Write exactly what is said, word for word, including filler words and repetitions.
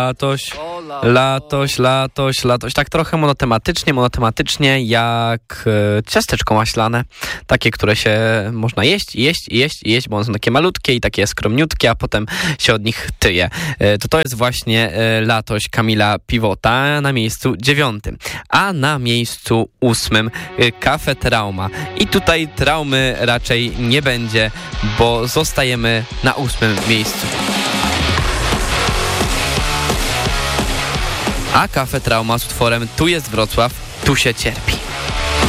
Latoś, latoś, latoś, latoś. Tak trochę monotematycznie, monotematycznie jak e, ciasteczko maślane. Takie, które się można jeść, jeść, jeść, jeść, bo one są takie malutkie i takie skromniutkie, a potem się od nich tyje. E, to to jest właśnie e, Latoś Kamila Piwota na miejscu dziewiątym. A na miejscu ósmym e, Cafe Trauma. I tutaj traumy raczej nie będzie, bo zostajemy na ósmym miejscu. A Cafe Trauma z utworem Tu jest Wrocław, tu się cierpi.